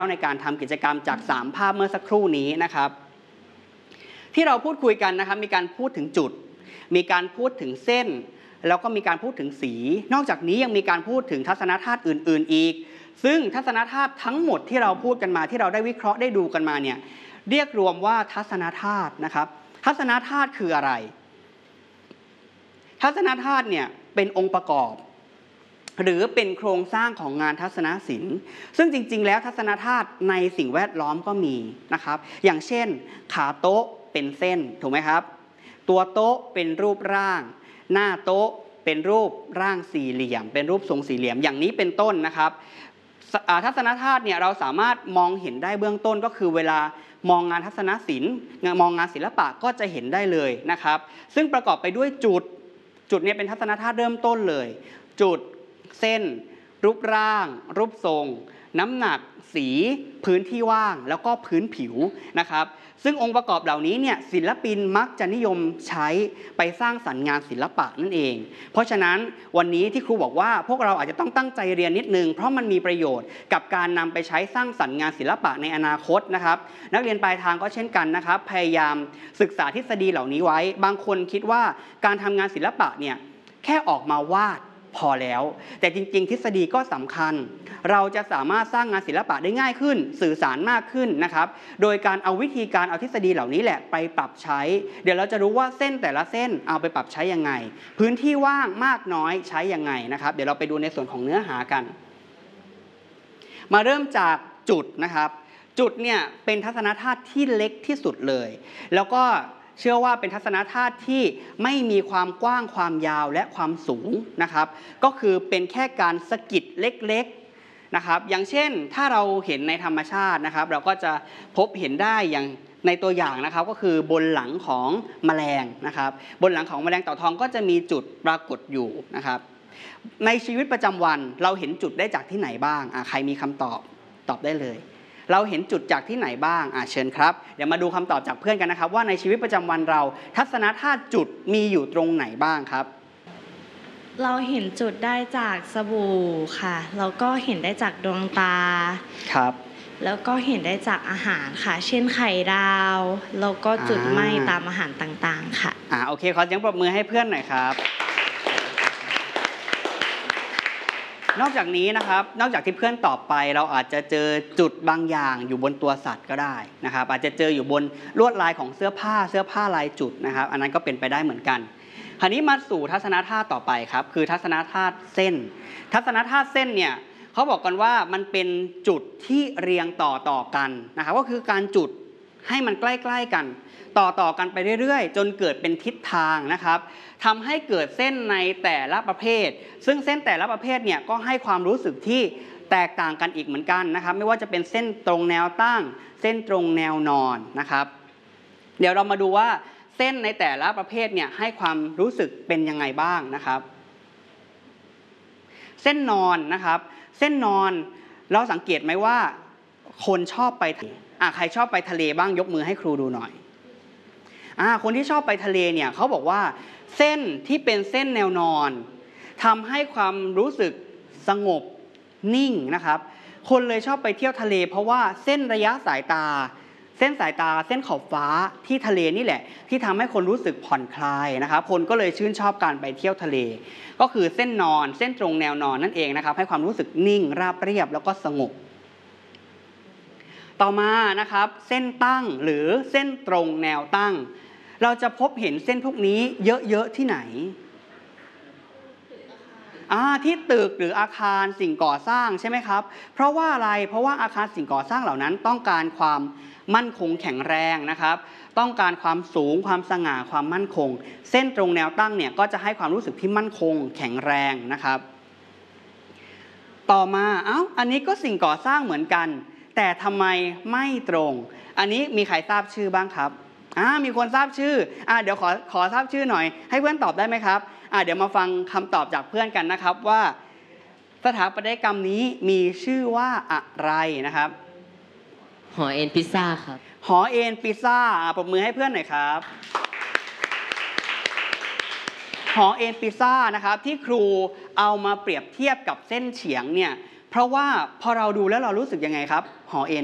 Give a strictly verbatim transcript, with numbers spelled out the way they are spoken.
ในการทำกิจกรรมจากสามภาพเมื่อสักครู่นี้นะครับที่เราพูดคุยกันนะครับมีการพูดถึงจุดมีการพูดถึงเส้นแล้วก็มีการพูดถึงสีนอกจากนี้ยังมีการพูดถึงทัศนธาตุอื่นๆอีกซึ่งทัศนธาตุทั้งหมดที่เราพูดกันมาที่เราได้วิเคราะห์ได้ดูกันมาเนี่ยเรียกรวมว่าทัศนธาตุนะครับทัศนธาตุคืออะไรทัศนธาตุเนี่ยเป็นองค์ประกอบหรือเป็นโครงสร้างของงานทัศนศิลป์ซึ่งจริงๆแล้วทัศนธาตุในสิ่งแวดล้อมก็มีนะครับอย่างเช่นขาโต๊ะเป็นเส้นถูกไหมครับตัวโต๊ะเป็นรูปร่างหน้าโต๊ะเป็นรูปร่างสี่เหลี่ยมเป็นรูปทรงสี่เหลี่ยมอย่างนี้เป็นต้นนะครับทัศนธาตุเนี่ยเราสามารถมองเห็นได้เบื้องต้นก็คือเวลามองงานทัศนศิลป์มองงานศิลปะก็จะเห็นได้เลยนะครับซึ่งประกอบไปด้วยจุดจุดเนี่ยเป็นทัศนธาตุเริ่มต้นเลยจุดเส้นรูปร่างรูปทรงน้ำหนักสีพื้นที่ว่างแล้วก็พื้นผิวนะครับซึ่งองค์ประกอบเหล่านี้เนี่ยศิลปินมักจะนิยมใช้ไปสร้างสรรค์งานศิลปะนั่นเองเพราะฉะนั้นวันนี้ที่ครูบอกว่าพวกเราอาจจะต้องตั้งใจเรียนนิดนึงเพราะมันมีประโยชน์กับการนำไปใช้สร้างสรรค์งานศิลปะในอนาคตนะครับนักเรียนปลายทางก็เช่นกันนะครับพยายามศึกษาทฤษฎีเหล่านี้ไว้บางคนคิดว่าการทำงานศิลปะเนี่ยแค่ออกมาวาดพอแล้วแต่จริงๆทฤษฎีก็สำคัญเราจะสามารถสร้างงานศิลปะได้ง่ายขึ้นสื่อสารมากขึ้นนะครับโดยการเอาวิธีการเอาทฤษฎีเหล่านี้แหละไปปรับใช้เดี๋ยวเราจะรู้ว่าเส้นแต่ละเส้นเอาไปปรับใช้ยังไงพื้นที่ว่างมากน้อยใช้ยังไงนะครับเดี๋ยวเราไปดูในส่วนของเนื้อหากันมาเริ่มจากจุดนะครับจุดเนี่ยเป็นทัศนธาตุที่เล็กที่สุดเลยแล้วก็เชื่อว่าเป็นทัศนธาตุที่ไม่มีความกว้างความยาวและความสูงนะครับก็คือเป็นแค่การสะกิดเล็กๆนะครับอย่างเช่นถ้าเราเห็นในธรรมชาตินะครับเราก็จะพบเห็นได้อย่างในตัวอย่างนะครับก็คือบนหลังของแมลงนะครับบนหลังของแมลงเต่าทองก็จะมีจุดปรากฏอยู่นะครับในชีวิตประจำวันเราเห็นจุดได้จากที่ไหนบ้างอ่ะใครมีคำตอบตอบได้เลยเราเห็นจุดจากที่ไหนบ้างอ่ะเชิญครับเดี๋ยวมาดูคำตอบจากเพื่อนกันนะครับว่าในชีวิตประจำวันเราทัศนธาตุจุดมีอยู่ตรงไหนบ้างครับเราเห็นจุดได้จากสบู่ค่ะแล้วก็เห็นได้จากดวงตาครับแล้วก็เห็นได้จากอาหารค่ะเช่นไข่ดาวแล้วก็จุดไหม้ตามอาหารต่างๆค่ะอ่าโอเคขอเสียงปรบมือให้เพื่อนหน่อยครับนอกจากนี้นะครับนอกจากที่เพื่อนตอบไปเราอาจจะเจอจุดบางอย่างอยู่บนตัวสัตว์ก็ได้นะครับอาจจะเจออยู่บนลวดลายของเสื้อผ้าเสื้อผ้าลายจุดนะครับอันนั้นก็เป็นไปได้เหมือนกันคราวนี้มาสู่ทัศนธาตุต่อไปครับคือทัศนธาตุเส้นทัศนธาตุเส้นเนี่ยเขาบอกกันว่ามันเป็นจุดที่เรียงต่อต่อกันนะครับก็คือการจุดให้มันใกล้ๆกันต่อต่อกันไปเรื่อยๆจนเกิดเป็นทิศทางนะครับทำให้เกิดเส้นในแต่ละประเภทซึ่งเส้นแต่ละประเภทเนี่ยก็ให้ความรู้สึกที่แตกต่างกันอีกเหมือนกันนะครับไม่ว่าจะเป็นเส้นตรงแนวตั้งเส้นตรงแนวนอนนะครับเดี๋ยวเรามาดูว่าเส้นในแต่ละประเภทเนี่ยให้ความรู้สึกเป็นยังไงบ้างนะครับเส้นนอนนะครับเส้นนอนเราสังเกตไหมว่าคนชอบไปอ่ะใครชอบไปทะเลบ้างยกมือให้ครูดูหน่อยอ่าคนที่ชอบไปทะเลเนี่ยเขาบอกว่าเส้นที่เป็นเส้นแนวนอนทำให้ความรู้สึกสงบนิ่งนะครับคนเลยชอบไปเที่ยวทะเลเพราะว่าเส้นระยะสายตาเส้นสายตาเส้นขอบฟ้าที่ทะเลนี่แหละที่ทำให้คนรู้สึกผ่อนคลายนะครับคนก็เลยชื่นชอบการไปเที่ยวทะเลก็คือเส้นนอนเส้นตรงแนวนอนนั่นเองนะครับให้ความรู้สึกนิ่งราบเรียบแล้วก็สงบต่อมานะครับเส้นตั้งหรือเส้นตรงแนวตั้งเราจะพบเห็นเส้นพวกนี้เยอะๆที่ไหนอ่าที่ตึกหรืออาคารสิ่งก่อสร้างใช่ไหมครับเพราะว่าอะไรเพราะว่าอาคารสิ่งก่อสร้างเหล่านั้นต้องการความมั่นคงแข็งแรงนะครับต้องการความสูงความสง่าความมั่นคงเส้นตรงแนวตั้งเนี่ยก็จะให้ความรู้สึกที่มั่นคงแข็งแรงนะครับต่อมาเอ้าอันนี้ก็สิ่งก่อสร้างเหมือนกันแต่ทำไมไม่ตรงอันนี้มีใครทราบชื่อบ้างครับอ่ามีคนทราบชื่ออ่าเดี๋ยวขอขอทราบชื่อหน่อยให้เพื่อนตอบได้ไหมครับอ่าเดี๋ยวมาฟังคำตอบจากเพื่อนกันนะครับว่าสถาปัตยกรรมนี้มีชื่อว่าอะไรนะครับหอเอ็นพิซซ่าครับหอเอ็นพิซซ่าปรบมือให้เพื่อนหน่อยครับหอเอ็นพิซซ่านะครับที่ครูเอามาเปรียบเทียบกับเส้นเฉียงเนี่ยเพราะว่าพอเราดูแล้วเรารู้สึกยังไงครับหอเอ็น